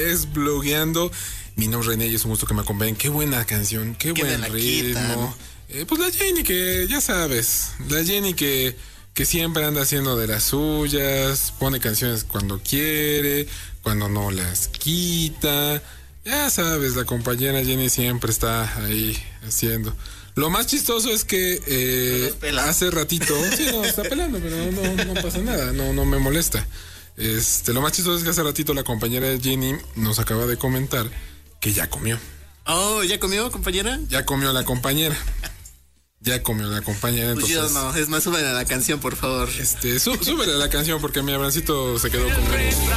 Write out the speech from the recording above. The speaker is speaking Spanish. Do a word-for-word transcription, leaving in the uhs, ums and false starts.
es Blogueando. Mi nombre es René y es un gusto que me acompañen. Qué buena canción, qué, qué buen ritmo. Eh, pues la Jenny que, ya sabes, la Jenny que, que siempre anda haciendo de las suyas, pone canciones cuando quiere, cuando no las quita. Ya sabes, la compañera Jenny siempre está ahí haciendo. Lo más chistoso es que eh, hace ratito, sí, no, está pelando, pero no, no, no pasa nada, no, no me molesta. Este, lo más chistoso es que hace ratito la compañera de Jenny nos acaba de comentar que ya comió. Oh, ¿ya comió, compañera? Ya comió la compañera. Ya comió la compañera, entonces... Pues yo no, es más, súbele a la canción, por favor. Este, sú, súbele a la canción porque mi Abrancito se quedó con...